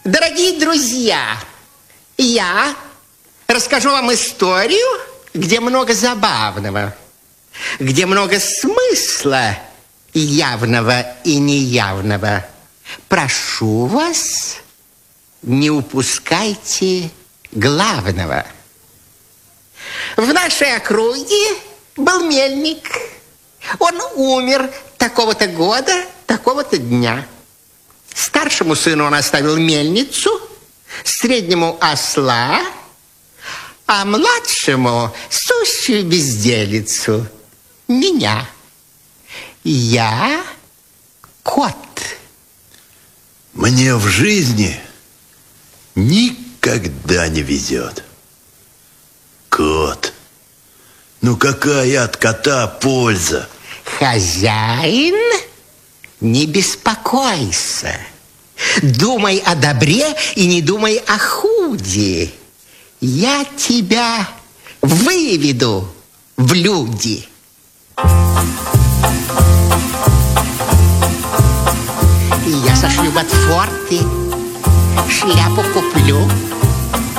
Дорогие друзья, я расскажу вам историю, где много забавного, где много смысла явного и неявного. Прошу вас, не упускайте главного. В нашей округе был мельник. Он умер такого-то года, такого-то дня. Старшему сыну он оставил мельницу, среднему осла, а младшему сущую безделицу меня. Я кот. Мне в жизни никогда не везет. Кот. Ну какая от кота польза? Хозяин, не беспокойся. Думай о добре и не думай о худе. Я тебя выведу в люди. Я сошлю ботфорты, шляпу куплю,